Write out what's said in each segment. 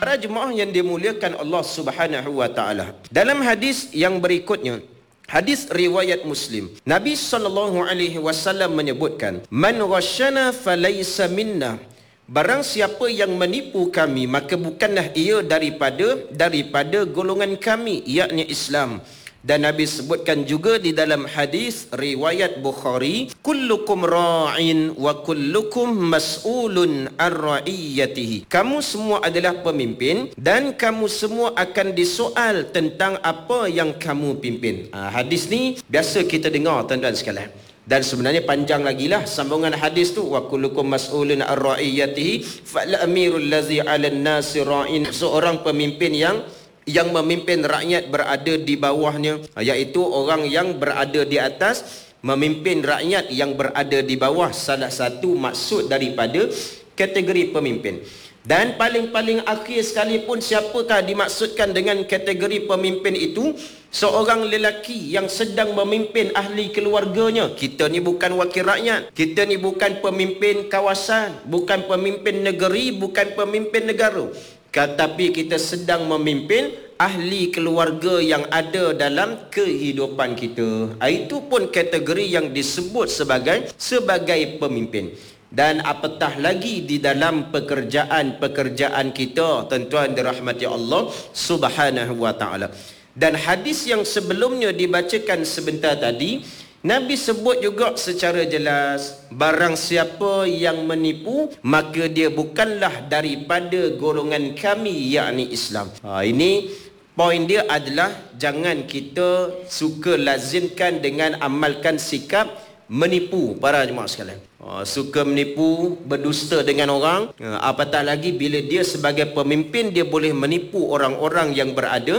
Para jemaah yang dimuliakan Allah Subhanahu wa taala. Dalam hadis yang berikutnya, hadis riwayat Muslim, Nabi SAW menyebutkan, "Man ghasyana falaysa minna." Barang siapa yang menipu kami, maka bukanlah ia daripada golongan kami, yakni Islam. Dan Nabi sebutkan juga di dalam hadis riwayat Bukhari, "Kullukum ra'in wa kullukum mas'ulun an ra'iyatihi." Kamu semua adalah pemimpin dan kamu semua akan disoal tentang apa yang kamu pimpin. Hadis ni biasa kita dengar tuan-tuan sekalian. Dan sebenarnya panjang lagi lah sambungan hadis tu, wa kullukum mas'ulun an ra'iyatihi fal amirul ladzi 'alan nasi ra'in. Seorang pemimpin yang memimpin rakyat berada di bawahnya, iaitu orang yang berada di atas memimpin rakyat yang berada di bawah, salah satu maksud daripada kategori pemimpin. Dan paling-paling akhir sekalipun, siapakah dimaksudkan dengan kategori pemimpin itu? Seorang lelaki yang sedang memimpin ahli keluarganya. Kita ni bukan wakil rakyat, kita ni bukan pemimpin kawasan, bukan pemimpin negeri, bukan pemimpin negara, tetapi kita sedang memimpin ahli keluarga yang ada dalam kehidupan kita. Itu pun kategori yang disebut sebagai pemimpin. Dan apatah lagi di dalam pekerjaan kita, tuan-tuan dirahmati Allah Subhanahu wa taala. Dan hadis yang sebelumnya dibacakan sebentar tadi, Nabi sebut juga secara jelas, barang siapa yang menipu, maka dia bukanlah daripada golongan kami, yakni Islam. Ini poin dia adalah jangan kita suka lazimkan dengan amalkan sikap menipu para jemaah sekalian. Suka menipu, berdusta dengan orang, apatah lagi bila dia sebagai pemimpin dia boleh menipu orang-orang yang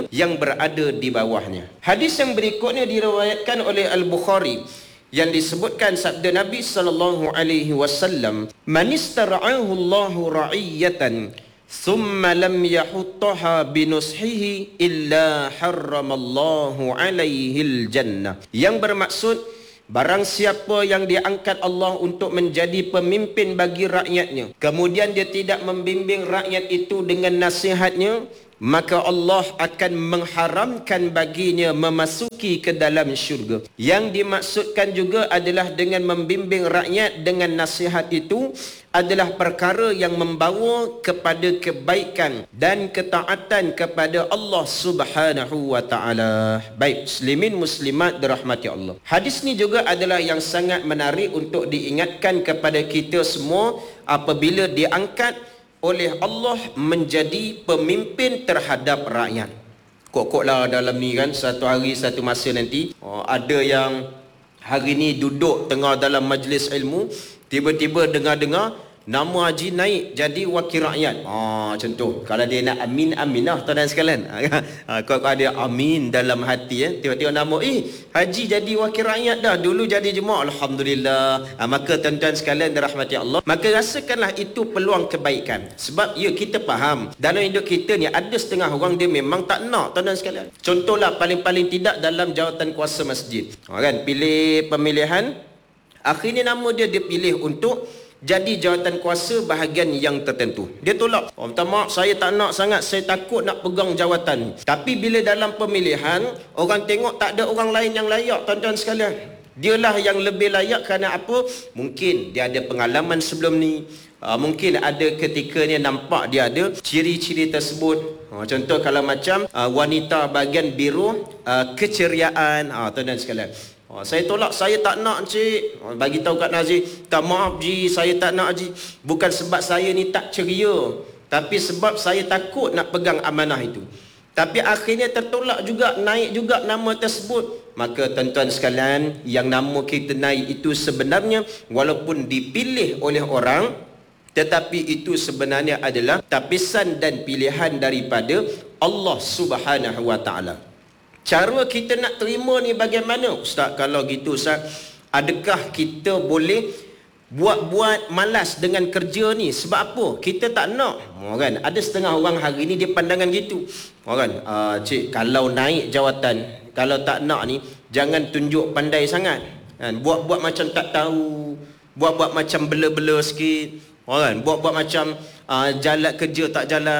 berada di bawahnya. Hadis yang berikutnya diriwayatkan oleh Al-Bukhari yang disebutkan sabda Nabi sallallahu alaihi wasallam, "Man istara'ahu Allahu ra'iyatan thumma lam yahuttaha binushihi illa harramallahu alaihi al-jannah." Yang bermaksud, barang siapa yang diangkat Allah untuk menjadi pemimpin bagi rakyatnya, kemudian dia tidak membimbing rakyat itu dengan nasihatnya, maka Allah akan mengharamkan baginya memasuki ke dalam syurga. Yang dimaksudkan juga adalah dengan membimbing rakyat dengan nasihat itu adalah perkara yang membawa kepada kebaikan dan ketaatan kepada Allah Subhanahu wa taala. Baik, muslimin muslimat dirahmati Allah. Hadis ni juga adalah yang sangat menarik untuk diingatkan kepada kita semua apabila diangkat oleh Allah menjadi pemimpin terhadap rakyat. Kok-koklah dalam ni kan, satu hari satu masa nanti ada yang hari ni duduk tengah dalam majlis ilmu, tiba-tiba dengar-dengar nama haji naik jadi wakil rakyat. Macam tu. Kalau dia nak amin, amin lah tuan-tuan sekalian. Kalau ada amin dalam hati, tiba-tiba nama haji jadi wakil rakyat dah, dulu jadi jemaah, alhamdulillah. Maka tuan-tuan sekalian dirahmati Allah, maka rasakanlah itu peluang kebaikan. Sebab kita faham dalam hidup kita ni ada setengah orang dia memang tak nak, tuan-tuan sekalian. Contohlah paling-paling tidak dalam jawatan kuasa masjid, kan, pilih pemilihan, akhirnya nama dia pilih untuk jadi jawatan kuasa bahagian yang tertentu. Dia tolak. Minta maaf, saya tak nak sangat, saya takut nak pegang jawatan. Tapi bila dalam pemilihan, orang tengok tak ada orang lain yang layak, tuan-tuan sekalian, dialah yang lebih layak. Kerana apa? Mungkin dia ada pengalaman sebelum ni, mungkin ada ketika ni nampak dia ada ciri-ciri tersebut. Contoh kalau macam wanita bahagian biru, keceriaan, tuan-tuan sekalian, saya tolak, saya tak nak cik. Bagi tahu kat Nazir, tak, maaf ji, saya tak nak ji. Bukan sebab saya ni tak ceria, tapi sebab saya takut nak pegang amanah itu. Tapi akhirnya tertolak juga, naik juga nama tersebut. Maka tuan-tuan sekalian, yang nama kita naik itu sebenarnya walaupun dipilih oleh orang, tetapi itu sebenarnya adalah tapisan dan pilihan daripada Allah Subhanahu wa taala. Cara kita nak terima ni bagaimana? Ustaz, kalau gitu Ustaz, adakah kita boleh buat-buat malas dengan kerja ni? Sebab apa? Kita tak nak. Kan? Ada setengah orang hari ni dia pandangan gitu. Kan? Cik, kalau naik jawatan, kalau tak nak ni, jangan tunjuk pandai sangat. Kan? Buat-buat macam tak tahu, buat-buat macam bela-bela sikit. Kan? Buat-buat macam jalan kerja tak jalan.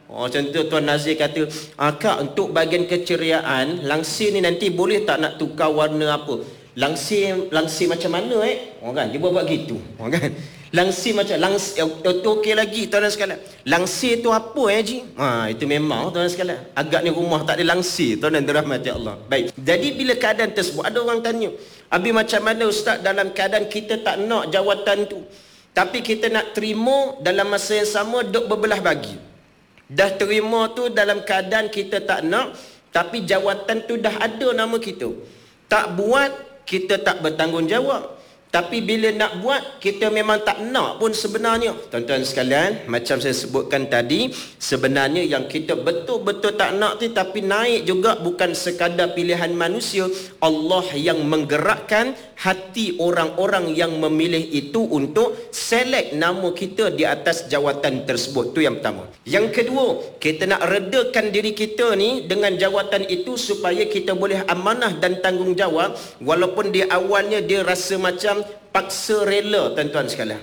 Contoh Tuan Nazir kata, Kak, untuk bahagian keceriaan, langsir ni nanti boleh tak nak tukar warna apa? Langsir macam mana kan? Dia buat gitu. Kan? Langsir macam okey lagi tuan-tuan sekalian. Langsir tu apa Haji? Itu memang tuan-tuan sekalian. Agaknya rumah tak ada langsir, tuan-tuan dirahmati Allah. Baik. Jadi bila keadaan tersebut, ada orang tanya, Abi macam mana Ustaz dalam keadaan kita tak nak jawatan tu, tapi kita nak terima dalam masa yang sama duk berbelah bagi. Dah terima tu dalam keadaan kita tak nak, tapi jawatan tu dah ada nama kita. Tak buat, kita tak bertanggungjawab. Tapi bila nak buat, kita memang tak nak pun sebenarnya. Tuan-tuan sekalian, macam saya sebutkan tadi, sebenarnya yang kita betul-betul tak nak tu, tapi naik juga bukan sekadar pilihan manusia. Allah yang menggerakkan hati orang-orang yang memilih itu untuk select nama kita di atas jawatan tersebut. Tu yang pertama. Yang kedua, kita nak redakan diri kita ni dengan jawatan itu supaya kita boleh amanah dan tanggungjawab, walaupun di awalnya dia rasa macam paksa rela, tuan-tuan sekalian.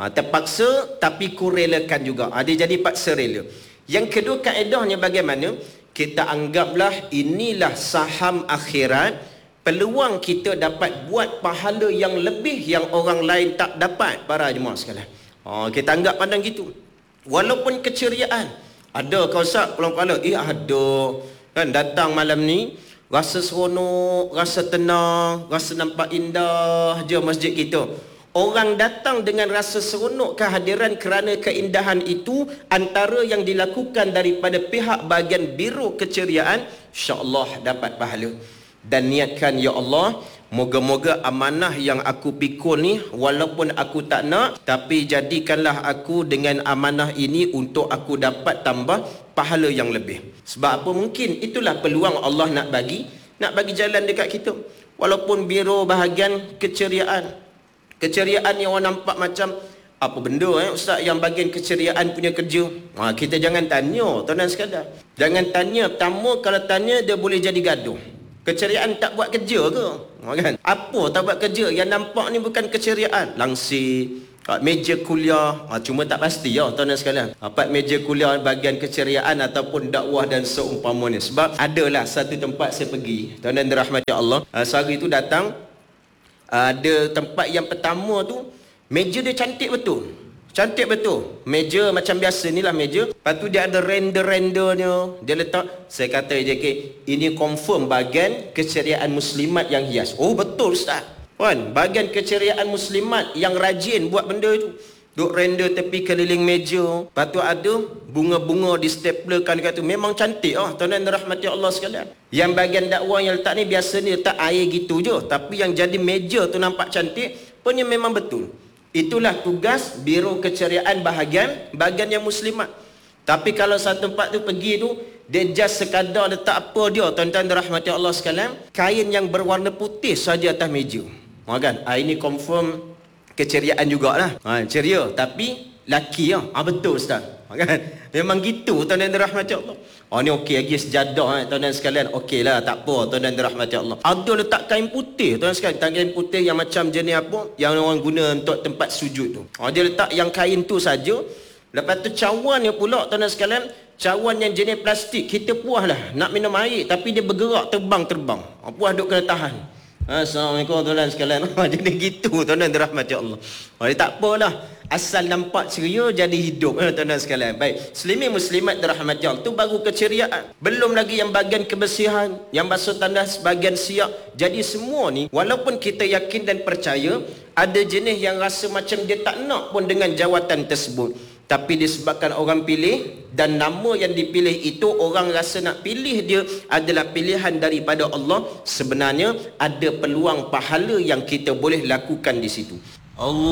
Terpaksa tapi kurelakan juga. Dia jadi paksa rela. Yang kedua, kaedahnya bagaimana? Kita anggaplah inilah saham akhirat, peluang kita dapat buat pahala yang lebih yang orang lain tak dapat, para jemaah sekalian. Kita anggap pandang gitu. Walaupun keceriaan, ada kau Ustaz pulang kepala, ada kan, datang malam ni rasa seronok, rasa tenang, rasa nampak indah je masjid kita. Orang datang dengan rasa seronok kehadiran kerana keindahan itu, antara yang dilakukan daripada pihak bahagian biro keceriaan, insya-Allah dapat pahala. Dan niatkan, ya Allah, moga-moga amanah yang aku pikul ni, walaupun aku tak nak, tapi jadikanlah aku dengan amanah ini untuk aku dapat tambah pahala yang lebih. Sebab apa? Mungkin itulah peluang Allah nak bagi jalan dekat kita. Walaupun biro bahagian keceriaan yang orang nampak macam apa benda Ustaz yang bahagian keceriaan punya kerja. Kita jangan tanya, tuan-tuan sekalian. Jangan tanya. Pertama, kalau tanya dia boleh jadi gaduh. Keceriaan tak buat kerja ke? Kan? Apa tak buat kerja? Yang nampak ni bukan keceriaan. Langsir, meja kuliah, cuma tak pasti tuan-tuan sekalian. Meja kuliah bahagian keceriaan ataupun dakwah dan seumpamanya. Sebab adalah satu tempat saya pergi, tuan-tuan dirahmati Allah. Sehari tu datang, ada tempat yang pertama tu, meja dia cantik betul. Cantik betul. Meja macam biasa ni lah meja. Lepas tu dia ada render-rendernya. Dia letak. Saya kata JK, ini confirm bahagian keceriaan muslimat yang hias. Oh betul Ustaz. Kan? Bahagian keceriaan muslimat yang rajin buat benda itu. Duk render tepi keliling meja. Lepas tu ada bunga-bunga di staplerkan dekat tu. Memang cantik tuan-tuan rahmati Allah sekalian. Yang bahagian dakwah yang letak ni biasa ni letak air gitu je. Tapi yang jadi meja tu nampak cantik, punya memang betul. Itulah tugas biro keceriaan bahagian yang muslimat. Tapi kalau satu tempat tu pergi tu, dia just sekadar letak apa dia, tuan-tuan dirahmati Allah sekalian, kain yang berwarna putih saja atas meja. Kan? Ini confirm keceriaan jugalah. Ceria tapi laki betul Ustaz. Kan? Memang gitu tuan-tuan dirahmati Allah. Ni okey lagi sejadah tuan-tuan sekalian. Okey lah, tak apa tuan-tuan dirahmati Allah. Ada letak kain putih tuan-tuan sekalian. Kain putih yang macam jenis apa yang orang guna untuk tempat sujud tu. Dia letak yang kain tu saja. Lepas tu cawannya pula tuan-tuan sekalian, cawan yang jenis plastik. Kita puas lah nak minum air, tapi dia bergerak terbang. Puas duk kena tahan. Assalamualaikum tuan-tuan sekalian. Jadi gitu tuan-tuan dirahmati Allah. Dia tak apalah, asal nampak ceria jadi hidup tuan-tuan sekalian. Baik, muslimin muslimat dirahmati Allah, tu baru keceriaan. Belum lagi yang bahagian kebersihan, yang basuh tandas, bahagian siap. Jadi semua ni, walaupun kita yakin dan percaya, ada jenis yang rasa macam dia tak nak pun dengan jawatan tersebut, tapi disebabkan orang pilih, dan nama yang dipilih itu orang rasa nak pilih dia adalah pilihan daripada Allah, sebenarnya ada peluang pahala yang kita boleh lakukan di situ. Allah